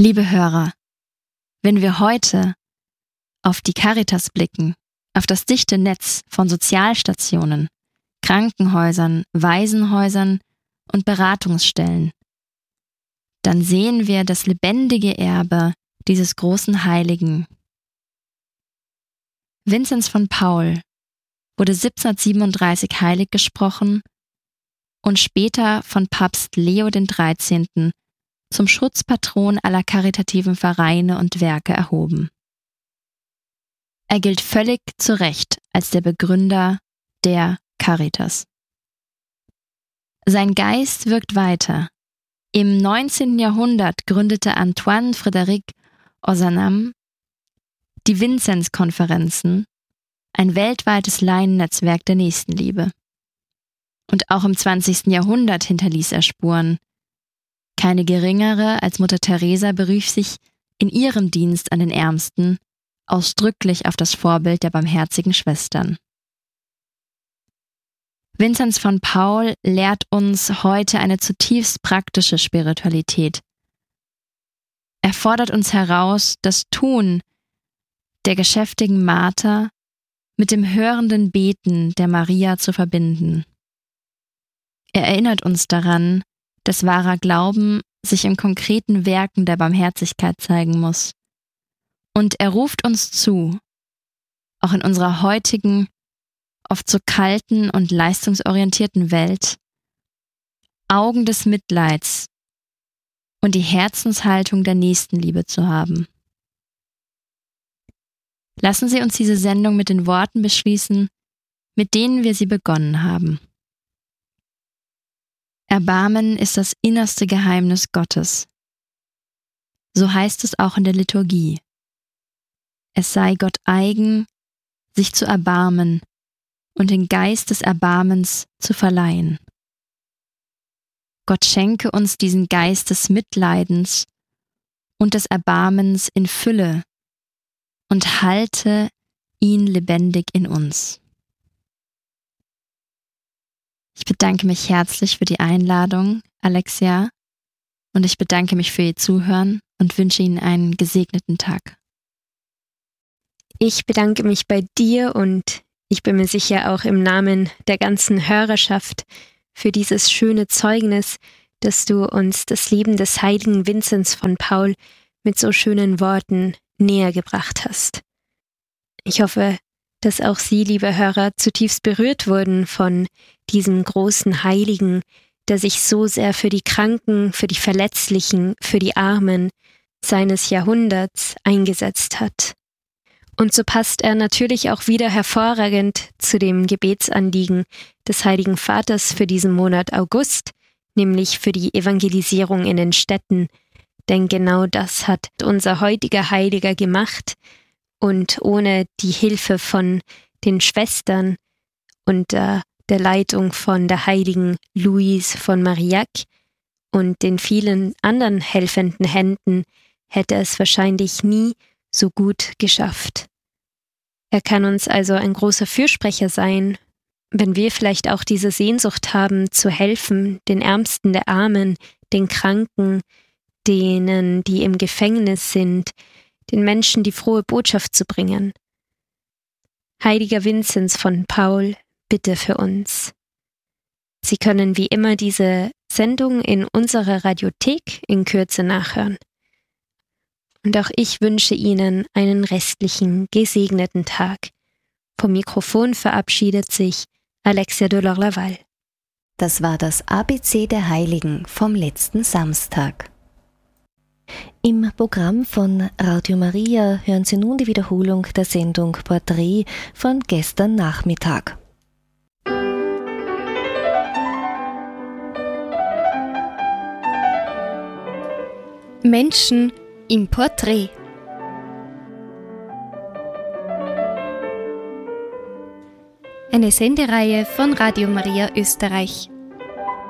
Liebe Hörer, wenn wir heute auf die Caritas blicken, auf das dichte Netz von Sozialstationen, Krankenhäusern, Waisenhäusern und Beratungsstellen, dann sehen wir das lebendige Erbe dieses großen Heiligen. Vinzenz von Paul wurde 1737 heilig gesprochen und später von Papst Leo XIII. Zum Schutzpatron aller karitativen Vereine und Werke erhoben. Er gilt völlig zu Recht als der Begründer der Caritas. Sein Geist wirkt weiter. Im 19. Jahrhundert gründete Antoine Frédéric Ozanam die Vinzenz-Konferenzen, ein weltweites Laiennetzwerk der Nächstenliebe. Und auch im 20. Jahrhundert hinterließ er Spuren. Keine geringere als Mutter Teresa berief sich in ihrem Dienst an den Ärmsten ausdrücklich auf das Vorbild der barmherzigen Schwestern. Vinzenz von Paul lehrt uns heute eine zutiefst praktische Spiritualität. Er fordert uns heraus, das Tun der geschäftigen Martha mit dem hörenden Beten der Maria zu verbinden. Er erinnert uns daran, dass wahrer Glauben sich in konkreten Werken der Barmherzigkeit zeigen muss. Und er ruft uns zu, auch in unserer heutigen, oft so kalten und leistungsorientierten Welt, Augen des Mitleids und die Herzenshaltung der Nächstenliebe zu haben. Lassen Sie uns diese Sendung mit den Worten beschließen, mit denen wir sie begonnen haben. Erbarmen ist das innerste Geheimnis Gottes. So heißt es auch in der Liturgie. Es sei Gott eigen, sich zu erbarmen und den Geist des Erbarmens zu verleihen. Gott schenke uns diesen Geist des Mitleidens und des Erbarmens in Fülle und halte ihn lebendig in uns. Ich bedanke mich herzlich für die Einladung, Alexia, und ich bedanke mich für Ihr Zuhören und wünsche Ihnen einen gesegneten Tag. Ich bedanke mich bei dir und ich bin mir sicher auch im Namen der ganzen Hörerschaft für dieses schöne Zeugnis, dass du uns das Leben des heiligen Vinzenz von Paul mit so schönen Worten näher gebracht hast. Ich hoffe, dass auch Sie, liebe Hörer, zutiefst berührt wurden von diesem großen Heiligen, der sich so sehr für die Kranken, für die Verletzlichen, für die Armen seines Jahrhunderts eingesetzt hat. Und so passt er natürlich auch wieder hervorragend zu dem Gebetsanliegen des Heiligen Vaters für diesen Monat August, nämlich für die Evangelisierung in den Städten. Denn genau das hat unser heutiger Heiliger gemacht. Und ohne die Hilfe von den Schwestern und der Leitung von der heiligen Louise von Marillac und den vielen anderen helfenden Händen hätte es wahrscheinlich nie so gut geschafft. Er kann uns also ein großer Fürsprecher sein, wenn wir vielleicht auch diese Sehnsucht haben, zu helfen, den Ärmsten der Armen, den Kranken, denen, die im Gefängnis sind, den Menschen die frohe Botschaft zu bringen. Heiliger Vinzenz von Paul, bitte für uns. Sie können wie immer diese Sendung in unserer Radiothek in Kürze nachhören. Und auch ich wünsche Ihnen einen restlichen, gesegneten Tag. Vom Mikrofon verabschiedet sich Alexia Delors-Laval. Das war das ABC der Heiligen vom letzten Samstag. Im Programm von Radio Maria hören Sie nun die Wiederholung der Sendung Porträt von gestern Nachmittag. Menschen im Porträt. Eine Sendereihe von Radio Maria Österreich.